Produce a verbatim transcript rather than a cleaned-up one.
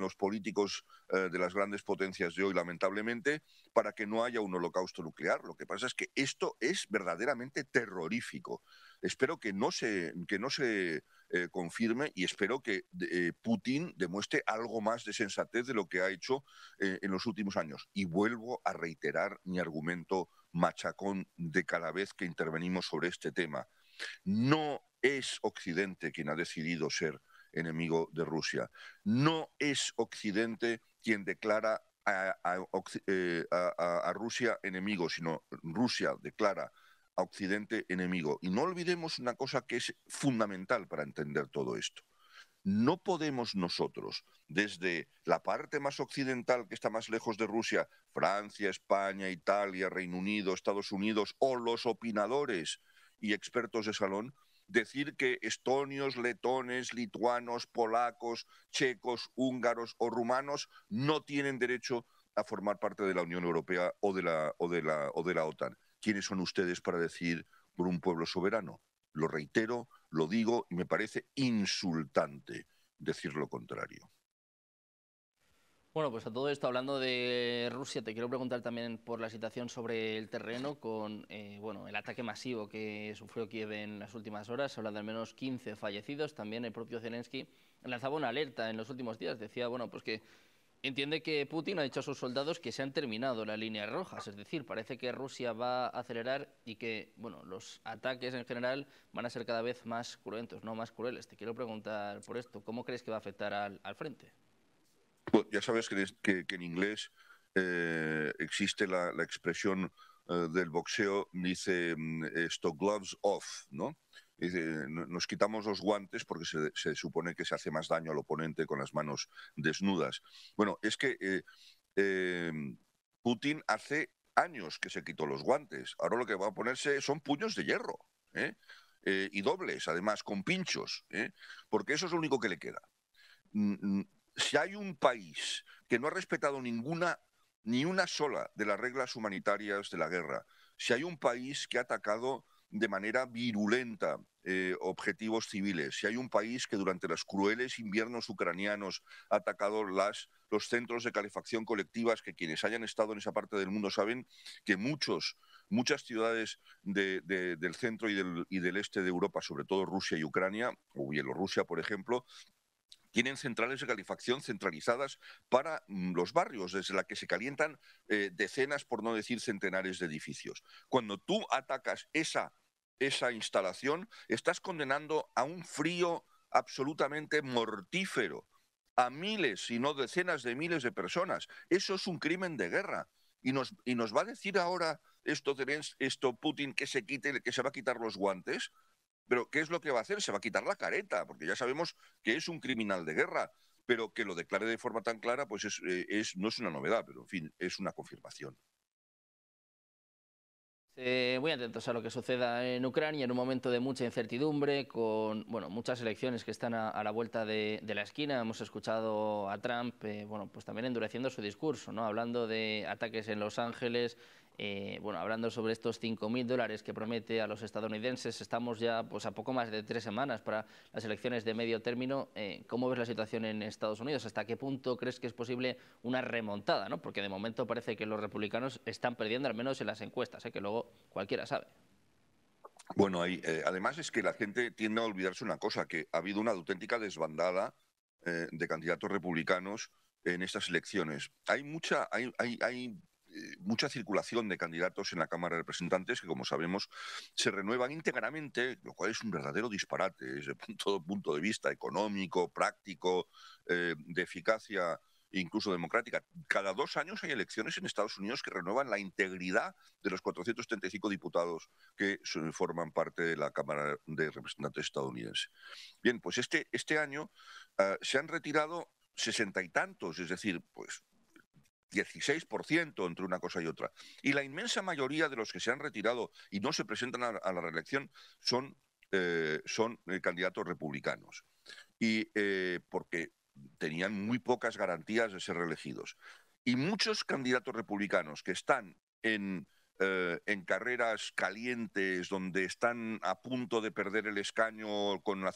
los políticos eh, de las grandes potencias de hoy, lamentablemente, para que no haya un holocausto nuclear. Lo que pasa es que esto es verdaderamente terrorífico. Espero que no se, que no se eh, confirme y espero que eh, Putin demuestre algo más de sensatez de lo que ha hecho eh, en los últimos años. Y vuelvo a reiterar mi argumento machacón de cada vez que intervenimos sobre este tema. No es Occidente quien ha decidido ser enemigo de Rusia. No es Occidente quien declara a, a, eh, a, a Rusia enemigo, sino Rusia declara a Occidente enemigo. Y no olvidemos una cosa que es fundamental para entender todo esto. No podemos nosotros, desde la parte más occidental que está más lejos de Rusia, Francia, España, Italia, Reino Unido, Estados Unidos, o los opinadores y expertos de salón, decir que estonios, letones, lituanos, polacos, checos, húngaros o rumanos no tienen derecho a formar parte de la Unión Europea o de la, o de la, o de la OTAN. ¿Quiénes son ustedes para decir por un pueblo soberano? Lo reitero, lo digo y me parece insultante decir lo contrario. Bueno, pues a todo esto, hablando de Rusia, te quiero preguntar también por la situación sobre el terreno con eh, bueno, el ataque masivo que sufrió Kiev en las últimas horas. Se habla de al menos quince fallecidos. También el propio Zelensky lanzaba una alerta en los últimos días. Decía, bueno, pues que entiende que Putin ha dicho a sus soldados que se han terminado las líneas rojas. Es decir, parece que Rusia va a acelerar y que, bueno, los ataques en general van a ser cada vez más cruentos, no más crueles. Te quiero preguntar por esto. ¿Cómo crees que va a afectar al, al frente? Bueno, ya sabes que, que, que en inglés eh, existe la, la expresión eh, del boxeo, dice esto, gloves off, ¿no? Dice, nos quitamos los guantes porque se, se supone que se hace más daño al oponente con las manos desnudas. Bueno, es que eh, eh, Putin hace años que se quitó los guantes. Ahora lo que va a ponerse son puños de hierro, ¿eh? Eh, y dobles, además, con pinchos, ¿eh? Porque eso es lo único que le queda. Mm, si hay un país que no ha respetado ninguna, ni una sola de las reglas humanitarias de la guerra, si hay un país que ha atacado de manera virulenta eh, objetivos civiles, si hay un país que durante los crueles inviernos ucranianos ha atacado las, los centros de calefacción colectivas, que quienes hayan estado en esa parte del mundo saben que muchos, muchas ciudades de, de, del centro y del, y del este de Europa, sobre todo Rusia y Ucrania, o Bielorrusia, por ejemplo, tienen centrales de calefacción centralizadas para mm, los barrios, desde la que se calientan eh, decenas, por no decir centenares de edificios. Cuando tú atacas esa, esa instalación, estás condenando a un frío absolutamente mortífero a miles, si no decenas de miles de personas. Eso es un crimen de guerra. Y nos, y nos va a decir ahora esto, esto Putin que se, quite, que se va a quitar los guantes. Pero ¿qué es lo que va a hacer? Se va a quitar la careta, porque ya sabemos que es un criminal de guerra, pero que lo declare de forma tan clara, pues es, es, no es una novedad, pero en fin, es una confirmación. Eh, muy atentos a lo que suceda en Ucrania en un momento de mucha incertidumbre, con bueno, muchas elecciones que están a, a la vuelta de, de la esquina. Hemos escuchado a Trump eh, bueno, pues también endureciendo su discurso, ¿no? Hablando de ataques en Los Ángeles, eh, bueno, hablando sobre estos cinco mil dólares que promete a los estadounidenses. Estamos ya pues, a poco más de tres semanas para las elecciones de medio término. Eh, ¿Cómo ves la situación en Estados Unidos? ¿Hasta qué punto crees que es posible una remontada, ¿no? Porque de momento parece que los republicanos están perdiendo, al menos en las encuestas, ¿eh? Que luego cualquiera sabe. Bueno, ahí, eh, además es que la gente tiende a olvidarse una cosa, que ha habido una auténtica desbandada eh, de candidatos republicanos en estas elecciones. Hay mucha, hay, hay, hay eh, mucha circulación de candidatos en la Cámara de Representantes que, como sabemos, se renuevan íntegramente, lo cual es un verdadero disparate desde todo punto de vista económico, práctico, eh, de eficacia incluso democrática. Cada dos años hay elecciones en Estados Unidos que renuevan la integridad de los cuatrocientos treinta y cinco diputados que forman parte de la Cámara de Representantes estadounidense. Bien, pues este, este año uh, se han retirado sesenta y tantos, es decir, pues dieciséis por ciento entre una cosa y otra. Y la inmensa mayoría de los que se han retirado y no se presentan a, a la reelección son, eh, son eh, candidatos republicanos. Y eh, porque tenían muy pocas garantías de ser reelegidos. Y muchos candidatos republicanos que están en, eh, en carreras calientes, donde están a punto de perder el escaño con